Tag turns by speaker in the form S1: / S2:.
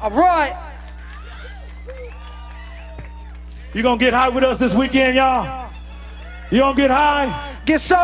S1: All right.
S2: You gonna get high with us this weekend, y'all? You gonna get high?
S1: Get so